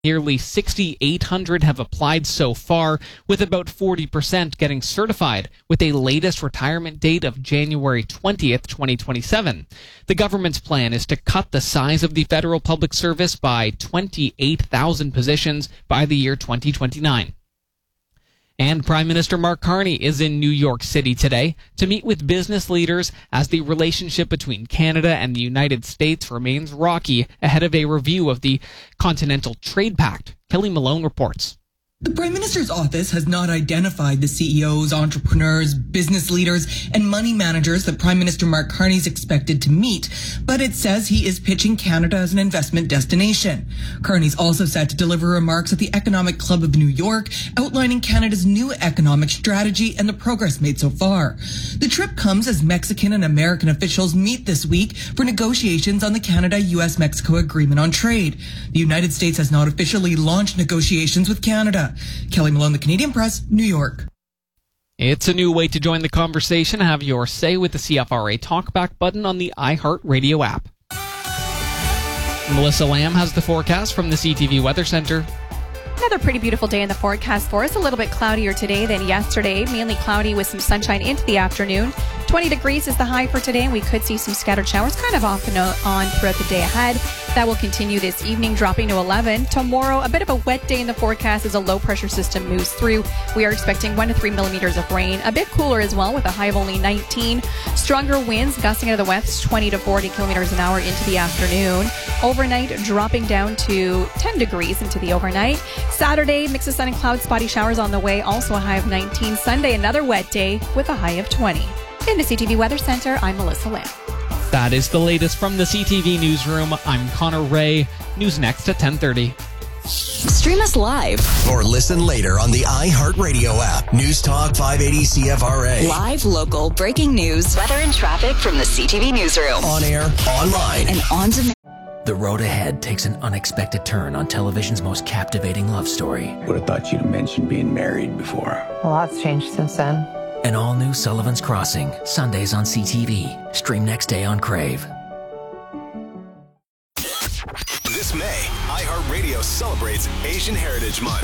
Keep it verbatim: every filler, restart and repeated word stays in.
Nearly six thousand eight hundred have applied so far, with about forty percent getting certified, with a latest retirement date of January twentieth, twenty twenty-seven. The government's plan is to cut the size of the federal public service by twenty-eight thousand positions by the year twenty twenty-nine. And Prime Minister Mark Carney is in New York City today to meet with business leaders as the relationship between Canada and the United States remains rocky ahead of a review of the Continental Trade Pact. Kelly Malone reports. The Prime Minister's office has not identified the C E Os, entrepreneurs, business leaders, and money managers that Prime Minister Mark Carney is expected to meet, but it says he is pitching Canada as an investment destination. Carney's also set to deliver remarks at the Economic Club of New York, outlining Canada's new economic strategy and the progress made so far. The trip comes as Mexican and American officials meet this week for negotiations on the Canada-U S Mexico Agreement on Trade. The United States has not officially launched negotiations with Canada. Kelly Malone, The Canadian Press, New York. It's a new way to join the conversation. Have your say with the C F R A Talkback button on the iHeartRadio app. Melissa Lamb has the forecast from the C T V Weather Center. Another pretty beautiful day in the forecast for us. A little bit cloudier today than yesterday. Mainly cloudy with some sunshine into the afternoon. twenty degrees is the high for today, and we could see some scattered showers kind of off and on throughout the day ahead. That will continue this evening, dropping to eleven. Tomorrow, a bit of a wet day in the forecast as a low-pressure system moves through. We are expecting one to three millimeters of rain. A bit cooler as well, with a high of only nineteen. Stronger winds gusting out of the west, twenty to forty kilometers an hour into the afternoon. Overnight, dropping down to ten degrees into the overnight. Saturday, mix of sun and cloud, spotty showers on the way, also a high of nineteen. Sunday, another wet day with a high of twenty. In the C T V Weather Center, I'm Melissa Lamb. That is the latest from the C T V Newsroom. I'm Connor Ray. News next at ten thirty. Stream us live or listen later on the iHeartRadio app. News Talk five eighty C F R A. Live, local, breaking news, weather and traffic from the C T V Newsroom. On air, online, and on demand. The road ahead takes an unexpected turn on television's most captivating love story. Would have thought you'd mentioned being married before. A lot's changed since then. An all-new Sullivan's Crossing, Sundays on C T V. Stream next day on Crave. This May, iHeartRadio celebrates Asian Heritage Month.